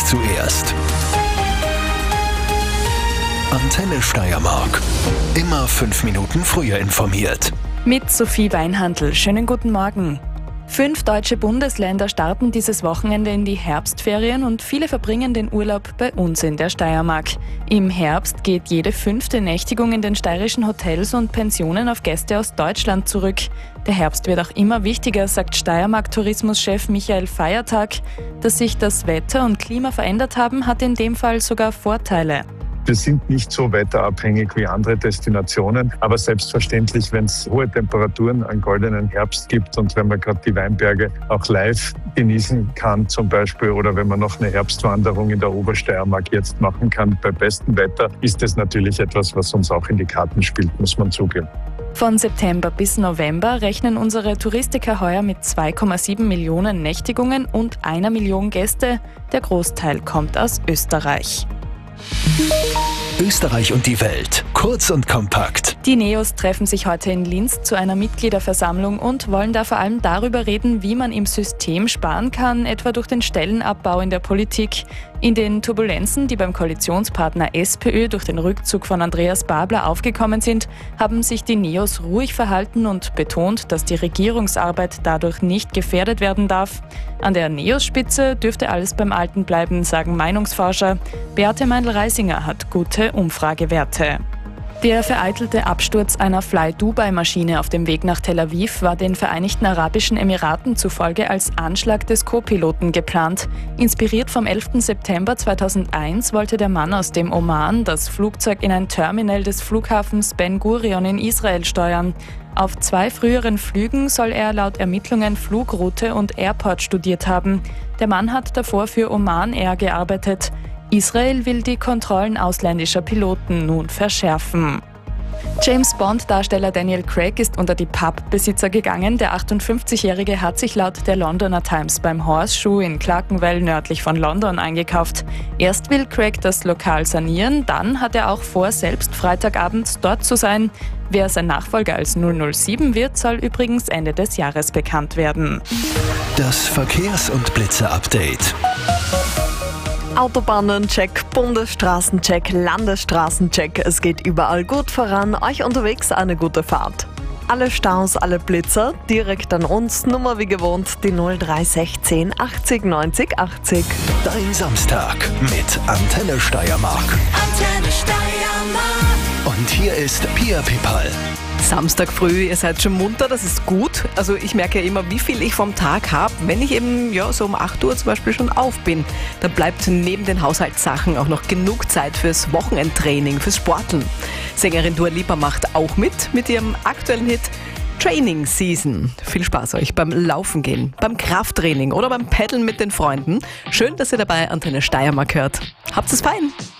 zuerst. Antenne Steiermark. Immer 5 Minuten früher informiert. Mit Sophie Weinhandl. Schönen guten Morgen. 5 deutsche Bundesländer starten dieses Wochenende in die Herbstferien und viele verbringen den Urlaub bei uns in der Steiermark. Im Herbst geht jede 5. Nächtigung in den steirischen Hotels und Pensionen auf Gäste aus Deutschland zurück. Der Herbst wird auch immer wichtiger, sagt Steiermark-Tourismuschef Michael Feiertag. Dass sich das Wetter und Klima verändert haben, hat in dem Fall sogar Vorteile. Wir sind nicht so wetterabhängig wie andere Destinationen, aber selbstverständlich, wenn es hohe Temperaturen, einen goldenen Herbst gibt und wenn man gerade die Weinberge auch live genießen kann zum Beispiel oder wenn man noch eine Herbstwanderung in der Obersteiermark jetzt machen kann bei bestem Wetter, ist das natürlich etwas, was uns auch in die Karten spielt, muss man zugeben. Von September bis November rechnen unsere Touristiker heuer mit 2,7 Millionen Nächtigungen und 1 Million Gäste. Der Großteil kommt aus Österreich. Österreich und die Welt. Kurz und kompakt. Die NEOS treffen sich heute in Linz zu einer Mitgliederversammlung und wollen da vor allem darüber reden, wie man im System sparen kann, etwa durch den Stellenabbau in der Politik. In den Turbulenzen, die beim Koalitionspartner SPÖ durch den Rückzug von Andreas Babler aufgekommen sind, haben sich die NEOS ruhig verhalten und betont, dass die Regierungsarbeit dadurch nicht gefährdet werden darf. An der NEOS-Spitze dürfte alles beim Alten bleiben, sagen Meinungsforscher. Beate Meindl-Reisinger hat gute Umfragewerte. Der vereitelte Absturz einer Fly-Dubai-Maschine auf dem Weg nach Tel Aviv war den Vereinigten Arabischen Emiraten zufolge als Anschlag des Co-Piloten geplant. Inspiriert vom 11. September 2001 wollte der Mann aus dem Oman das Flugzeug in ein Terminal des Flughafens Ben Gurion in Israel steuern. Auf 2 früheren Flügen soll er laut Ermittlungen Flugroute und Airport studiert haben. Der Mann hat davor für Oman Air gearbeitet. Israel will die Kontrollen ausländischer Piloten nun verschärfen. James-Bond-Darsteller Daniel Craig ist unter die Pubbesitzer gegangen. Der 58-Jährige hat sich laut der Londoner Times beim Horseshoe in Clerkenwell nördlich von London eingekauft. Erst will Craig das Lokal sanieren, dann hat er auch vor, selbst Freitagabend dort zu sein. Wer sein Nachfolger als 007 wird, soll übrigens Ende des Jahres bekannt werden. Das Verkehrs- und Blitze-Update. Autobahnencheck, Bundesstraßencheck, Landesstraßencheck. Es geht überall gut voran. Euch unterwegs eine gute Fahrt. Alle Staus, alle Blitzer direkt an uns. Nummer wie gewohnt die 0316 80 90 80. Dein Samstag mit Antenne Steiermark. Antenne Steiermark. Und hier ist Pia Pipal. Samstag früh, ihr seid schon munter, das ist gut. Also ich merke ja immer, wie viel ich vom Tag habe. Wenn ich eben so um 8 Uhr zum Beispiel schon auf bin, dann bleibt neben den Haushaltssachen auch noch genug Zeit fürs Wochenendtraining, fürs Sporteln. Sängerin Dua Lipa macht auch mit ihrem aktuellen Hit Training Season. Viel Spaß euch beim Laufen gehen, beim Krafttraining oder beim Paddeln mit den Freunden. Schön, dass ihr dabei Antenne Steiermark hört. Habt's es fein!